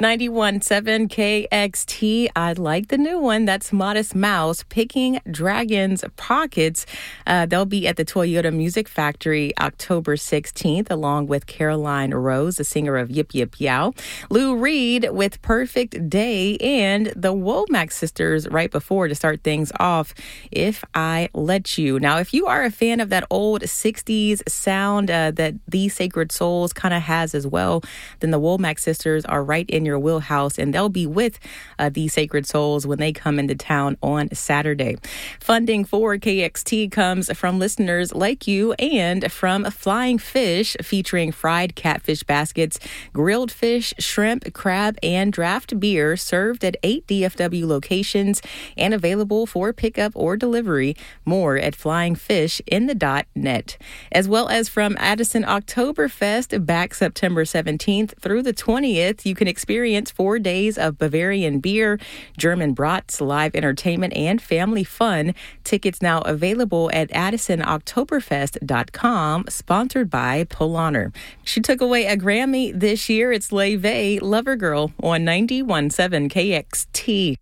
91.7 KXT. I like the new one. That's Modest Mouse, Picking Dragons Pockets. They'll be at the Toyota Music Factory October 16th, along with Caroline Rose, the singer of Yip Yip Yow, Lou Reed with Perfect Day, and the Womack Sisters right before to start things off, If I Let You. Now, if you are a fan of that old 60s sound that The Sacred Souls kind of has as well, then the Womack Sisters are right in your wheelhouse, and they'll be with The Sacred Souls when they come into town on Saturday. Funding for KXT comes from listeners like you and from Flying Fish, featuring fried catfish baskets, grilled fish, shrimp, crab, and draft beer served at 8 DFW locations and available for pickup or delivery. More at flyingfishinthedot.net. As well as from Addison Oktoberfest, back September 17th through the 20th, you can experience 4 days of Bavarian beer, German brats, live entertainment, and family fun. Tickets now available at AddisonOktoberfest.com, sponsored by Polaner. She took away a Grammy this year. It's Leve, Lover Girl on 91.7 KXT.